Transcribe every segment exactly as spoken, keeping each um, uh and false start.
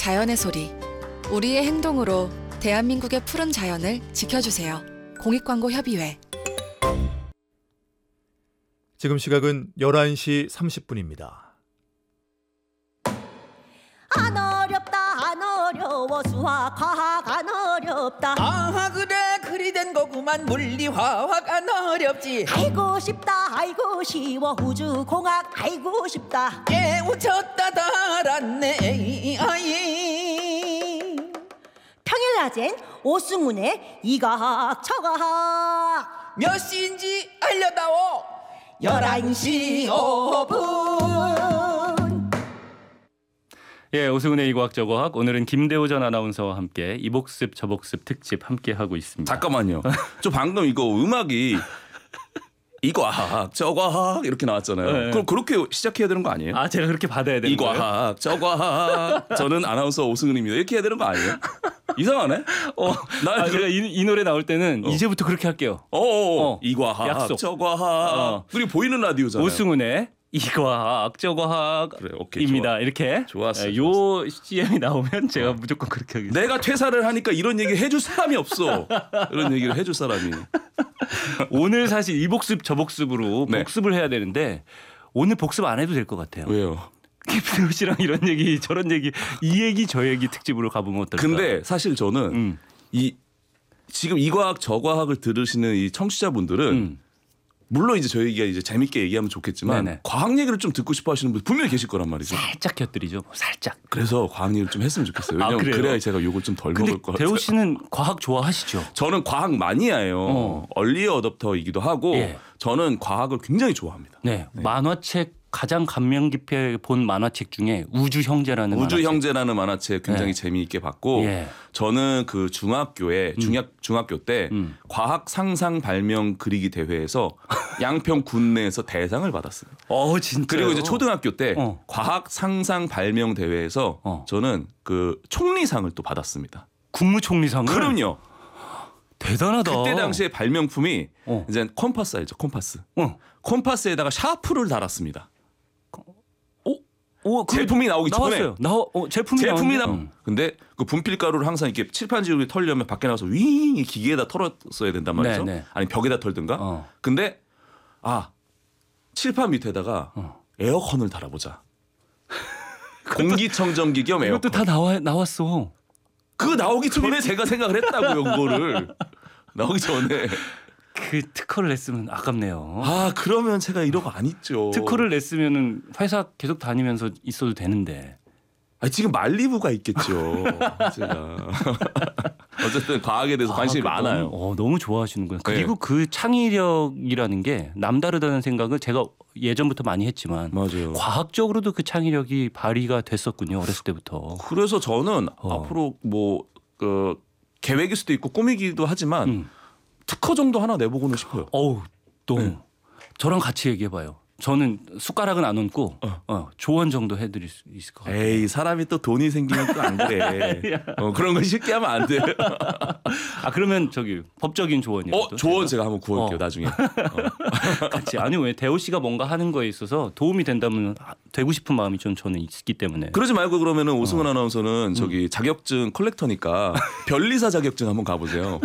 자연의 소리. 우리의 행동으로 대한민국의 푸른 자연을 지켜주세요. 공익광고협의회. 지금 시각은 열한 시 삼십 분입니다. 안 어렵다 안 어려워 수학 과학 안 어렵다. 아 그래 그리 된 거구만 물리 화학 안 어렵지. 알고 싶다 알고 쉬워 우주공학 알고 싶다. 깨우쳤다 달았네 아이. 평일 낮엔 오승훈의 이과학 저과학 몇 시인지 알려다오. 열한 시 오 분. 예, 오승훈의 이과학 저과학. 오늘은 김대호 전 아나운서와 함께 이복습 저복습 특집 함께 하고 있습니다. 잠깐만요. 저 방금 이거 음악이 이과학 저과학 이렇게 나왔잖아요. 네. 그럼 그렇게 시작해야 되는 거 아니에요? 아, 제가 그렇게 받아야 되는 거예요? 이과학 저과학 저는 아나운서 오승훈입니다. 이렇게 해야 되는 거 아니에요? 이상하네. 어, 나 아, 제가 이, 이 노래 나올 때는 어. 이제부터 그렇게 할게요. 어, 어, 이과학 약속. 저과학 어. 우리 보이는 라디오잖아요. 오승훈의 이과학 저과학입니다. 그래, 오케이, 좋아. 이렇게 좋았어, 예, 요 씨엠이 나오면 제가 무조건 그렇게 하겠습니다. 내가 퇴사를 하니까 이런 얘기 해줄 사람이 없어. 이런 얘기를 해줄 사람이. 오늘 사실 이복습 저복습으로 네. 복습을 해야 되는데 오늘 복습 안 해도 될 것 같아요. 왜요? 김대호 씨랑 이런 얘기 저런 얘기 이 얘기 저 얘기 특집으로 가보면 어떨까? 근데 사실 저는 음. 이 지금 이과학 저과학을 들으시는 이 청취자분들은 음. 물론 이제 저희가 이제 재밌게 얘기하면 좋겠지만 네네. 과학 얘기를 좀 듣고 싶어 하시는 분 분명히 계실 거란 말이죠. 살짝 곁들이죠. 살짝. 그래서 과학 얘기를 좀 했으면 좋겠어요. 아, 왜냐면 그래요? 그래야 제가 욕을 좀 덜 근데 먹을 것 같아요. 대호 씨는 과학 좋아하시죠? 저는 과학 마니아예요. 어. 얼리 어댑터이기도 하고 예. 저는 과학을 굉장히 좋아합니다. 네. 만화책 가장 감명 깊게 본 만화책 중에 우주 형제라는 우주 만화책. 형제라는 만화책 굉장히 네. 재미있게 봤고 예. 저는 그 중학교에 중학 중학교 때 음. 과학 상상 발명 그리기 대회에서 양평 군내에서 대상을 받았어요. 어, 진짜. 그리고 이제 초등학교 때 어. 과학 상상 발명 대회에서 어. 저는 그 총리상을 또 받았습니다. 국무총리상을. 그럼요. 대단하다. 그때 당시에 발명품이 어. 이제 컴파스 알죠? 컴파스. 어. 컴파스에다가 샤프를 달았습니다. 오, 그 제품이 나오기 나왔어요. 전에 나와 어, 제품이 제품이 나. 나왔는데? 근데 그 분필가루를 항상 이렇게 칠판지우개 털려면 밖에 나가서 윙 기계에다 털었어야 된단 말이죠. 네, 네. 아니 벽에다 털든가. 어. 근데 아 칠판 밑에다가 어. 에어컨을 달아보자. 공기청정기 겸 에어컨. 이것도 다 나와 나왔어. 그거 나오기 전에 제가 생각을 했다고요. 그거를 나오기 전에. 그 특허를 냈으면 아깝네요. 아 그러면 제가 이런 거 안 있죠. 특허를 냈으면은 회사 계속 다니면서 있어도 되는데. 아, 지금 말리부가 있겠죠. 제가 어쨌든 과학에 대해서 관심이 아, 많아요. 너무, 어, 너무 좋아하시는구나. 그리고 그 창의력이라는 게 남다르다는 생각을 제가 예전부터 많이 했지만 맞아요. 과학적으로도 그 창의력이 발휘가 됐었군요. 어렸을 때부터. 그래서 저는 어. 앞으로 뭐 그 계획일 수도 있고 꿈이기도 하지만 음. 특허 정도 하나 내보고는 싶어요. 어우, 또 네. 저랑 같이 얘기해봐요. 저는 숟가락은 안 얹고 어. 어, 조언 정도 해드릴 수 있을 것 같아요. 에이 사람이 또 돈이 생기면 또 안 그래. 어, 그런 거 쉽게 하면 안 돼요. 아 그러면 저기 법적인 조언이요. 어 조언 제가 한번 구할게요 어. 나중에. 어. 같이 아니 왜 대호 씨가 뭔가 하는 거에 있어서 도움이 된다면 되고 싶은 마음이 좀 저는 있기 때문에. 그러지 말고 그러면은 오승훈 어. 아나운서는 저기 자격증 컬렉터니까 변리사 자격증 한번 가보세요.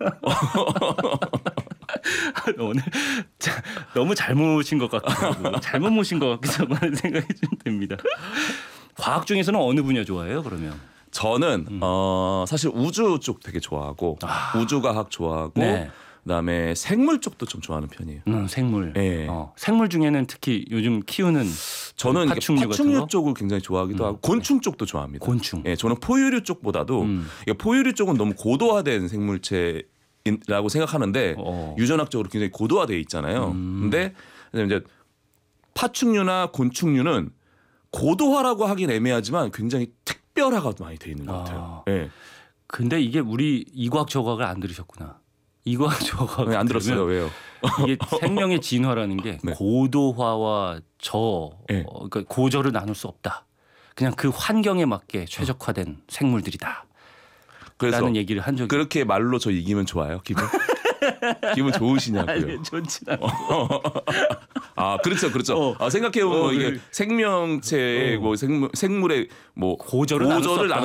오늘 자, 너무 잘못 모신 것 같기도 하고 잘못 모신 것 같기도 하는 생각이 좀 듭니다. 과학 중에서는 어느 분야 좋아해요? 그러면 저는 음. 어, 사실 우주 쪽 되게 좋아하고 아. 우주과학 좋아하고 네. 그다음에 생물 쪽도 좀 좋아하는 편이에요. 음, 생물. 예. 어, 생물 중에는 특히 요즘 키우는 저는 이게 파충류 같은 파충류 거? 쪽을 굉장히 좋아하기도 음. 하고 곤충 쪽도 좋아합니다. 곤충. 예, 저는 포유류 쪽보다도 음. 이게 포유류 쪽은 너무 고도화된 생물체라고 생각하는데 어. 유전학적으로 굉장히 고도화되어 있잖아요. 음. 근데 이제 파충류나 곤충류는 고도화라고 하긴 애매하지만 굉장히 특별화가 많이 돼 있는 것 같아요. 아. 예. 근데 이게 우리 이과학 저과학을 안 들으셨구나. 이과학 저과학 네, 안 들었어요. 왜요? 이게 생명의 진화라는 게 네. 고도화와 저 네. 어, 그러니까 고저를 나눌 수 없다. 그냥 그 환경에 맞게 최적화된 생물들이다. 그래서 라는 얘기를 한 적이 그렇게 말로 저 이기면 좋아요. 기분? 기분 좋으시냐고요. 아니, 좋진 않고. 아 그렇죠, 그렇죠. 어. 아, 생각해 보면 어, 이게 그래. 생명체의 어. 뭐 생물 생물의 뭐 고저를 나눌 수 고저를 없다.